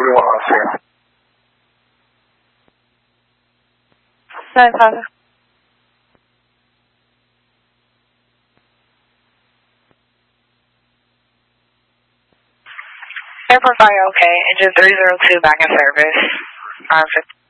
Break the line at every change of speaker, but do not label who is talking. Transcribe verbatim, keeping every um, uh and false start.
everyone else here.
nine five. Airport fire okay. Engine three zero two back in service. R fifty.